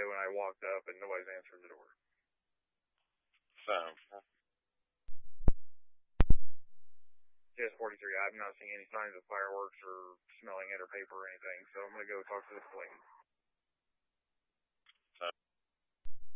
when I walked up and nobody's answered the door. So, Just 43. I've not seen any signs of fireworks or smelling it or paper or anything, so I'm going to go talk to the police.